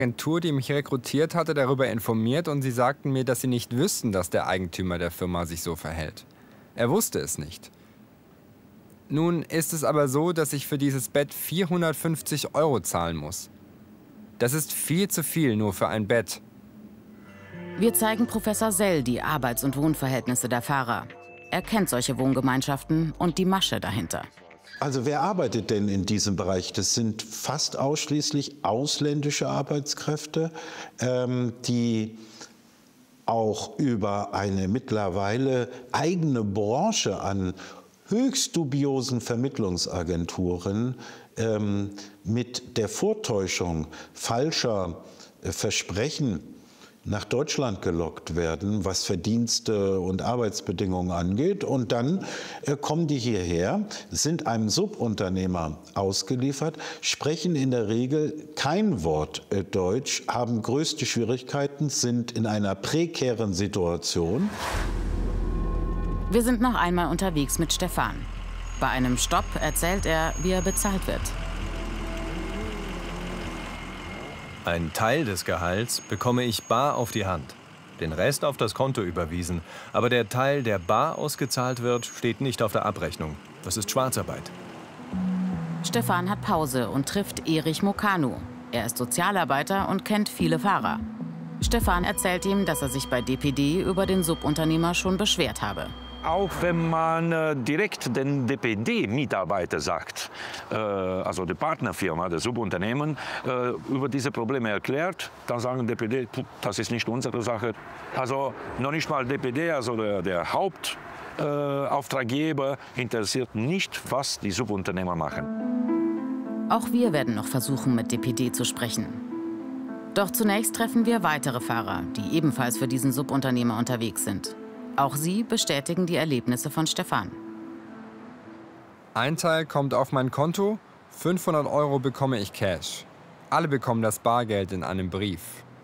Agentur, die mich rekrutiert hatte, darüber informiert und sie sagten mir, dass sie nicht wüssten, dass der Eigentümer der Firma sich so verhält. Er wusste es nicht. Nun ist es aber so, dass ich für dieses Bett 450 € zahlen muss. Das ist viel zu viel nur für ein Bett. Wir zeigen Professor Sell die Arbeits- und Wohnverhältnisse der Fahrer. Er kennt solche Wohngemeinschaften und die Masche dahinter. Also wer arbeitet denn in diesem Bereich? Das sind fast ausschließlich ausländische Arbeitskräfte, die auch über eine mittlerweile eigene Branche an höchst dubiosen Vermittlungsagenturen mit der Vortäuschung falscher Versprechen nach Deutschland gelockt werden, was Verdienste und Arbeitsbedingungen angeht. Und dann kommen die hierher, sind einem Subunternehmer ausgeliefert, sprechen in der Regel kein Wort Deutsch, haben größte Schwierigkeiten, sind in einer prekären Situation. Wir sind noch einmal unterwegs mit Stefan. Bei einem Stopp erzählt er, wie er bezahlt wird. Ein Teil des Gehalts bekomme ich bar auf die Hand, den Rest auf das Konto überwiesen. Aber der Teil, der bar ausgezahlt wird, steht nicht auf der Abrechnung. Das ist Schwarzarbeit. Stefan hat Pause und trifft Erich Mokanu. Er ist Sozialarbeiter und kennt viele Fahrer. Stefan erzählt ihm, dass er sich bei DPD über den Subunternehmer schon beschwert habe. Auch wenn man direkt den DPD-Mitarbeiter sagt, also die Partnerfirma, der Subunternehmen, über diese Probleme erklärt, dann sagen DPD, das ist nicht unsere Sache. Also noch nicht mal DPD, also der Hauptauftraggeber, interessiert nicht, was die Subunternehmer machen. Auch wir werden noch versuchen, mit DPD zu sprechen. Doch zunächst treffen wir weitere Fahrer, die ebenfalls für diesen Subunternehmer unterwegs sind. Auch sie bestätigen die Erlebnisse von Stefan. Ein Teil kommt auf mein Konto, 500 € bekomme ich Cash. Alle bekommen das Bargeld in einem Brief.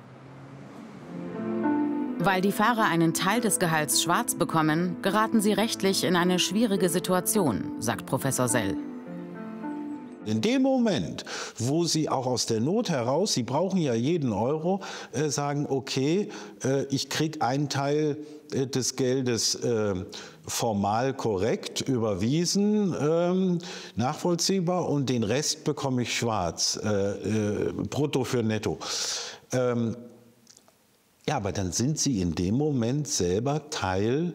Weil die Fahrer einen Teil des Gehalts schwarz bekommen, geraten sie rechtlich in eine schwierige Situation, sagt Professor Sell. In dem Moment, wo Sie auch aus der Not heraus, Sie brauchen ja jeden Euro, sagen, okay, ich kriege einen Teil des Geldes formal korrekt überwiesen, nachvollziehbar, und den Rest bekomme ich schwarz, brutto für netto. Ja, aber dann sind Sie in dem Moment selber Teil,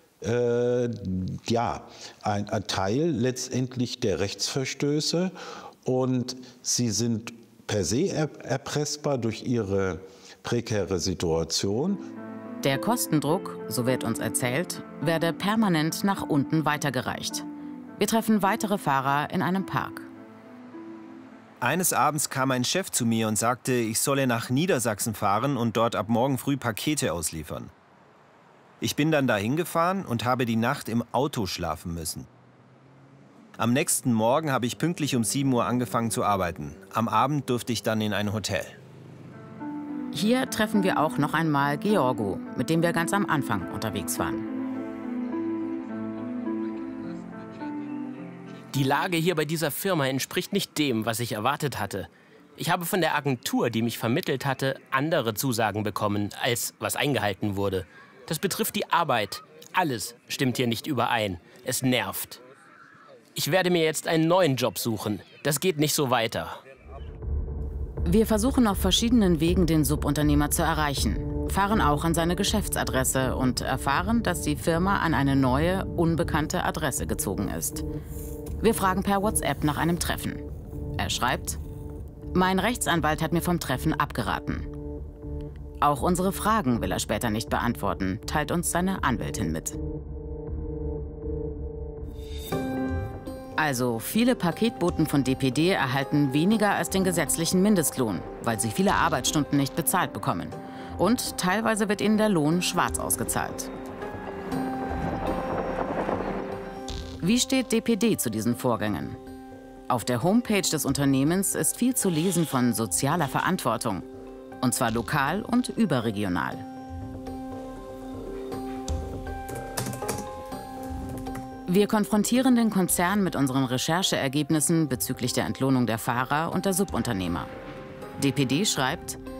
ein Teil letztendlich der Rechtsverstöße, und Sie sind per se erpressbar durch Ihre prekäre Situation. Der Kostendruck, so wird uns erzählt, werde permanent nach unten weitergereicht. Wir treffen weitere Fahrer in einem Park. Eines Abends kam ein Chef zu mir und sagte, ich solle nach Niedersachsen fahren und dort ab morgen früh Pakete ausliefern. Ich bin dann dahin gefahren und habe die Nacht im Auto schlafen müssen. Am nächsten Morgen habe ich pünktlich um 7 Uhr angefangen zu arbeiten. Am Abend durfte ich dann in ein Hotel. Hier treffen wir auch noch einmal Georgo, mit dem wir ganz am Anfang unterwegs waren. Die Lage hier bei dieser Firma entspricht nicht dem, was ich erwartet hatte. Ich habe von der Agentur, die mich vermittelt hatte, andere Zusagen bekommen, als was eingehalten wurde. Das betrifft die Arbeit. Alles stimmt hier nicht überein. Es nervt. Ich werde mir jetzt einen neuen Job suchen. Das geht nicht so weiter. Wir versuchen auf verschiedenen Wegen, den Subunternehmer zu erreichen, fahren auch an seine Geschäftsadresse und erfahren, dass die Firma an eine neue, unbekannte Adresse gezogen ist. Wir fragen per WhatsApp nach einem Treffen. Er schreibt: Mein Rechtsanwalt hat mir vom Treffen abgeraten. Auch unsere Fragen will er später nicht beantworten, teilt uns seine Anwältin mit. Also, viele Paketboten von DPD erhalten weniger als den gesetzlichen Mindestlohn, weil sie viele Arbeitsstunden nicht bezahlt bekommen. Und teilweise wird ihnen der Lohn schwarz ausgezahlt. Wie steht DPD zu diesen Vorgängen? Auf der Homepage des Unternehmens ist viel zu lesen von sozialer Verantwortung. Und zwar lokal und überregional. Wir konfrontieren den Konzern mit unseren Rechercheergebnissen bezüglich der Entlohnung der Fahrer und der Subunternehmer. DPD schreibt: